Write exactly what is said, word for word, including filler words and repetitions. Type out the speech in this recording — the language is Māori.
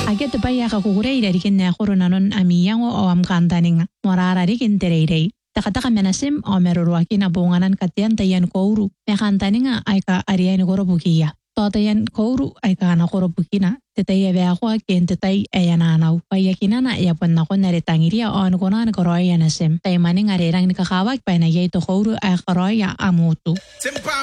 Agete paya ka kukureira rikin na koronanon amiyango o am kantaninga. Morara rikin tereirei. Takataka menasim o merurwaki na bunganan katian tayan kouru. Mekantaninga ay ka ariyan korobukiya. Totayan kouru ay ka na korobukina. Tetay veakwa kien tetay ayananaw. Payakinana yapon na ko naritangiria o anukunan koroya nasim. Tay maning arirang nikakawag pa na yay to kouru ay koroya amutu.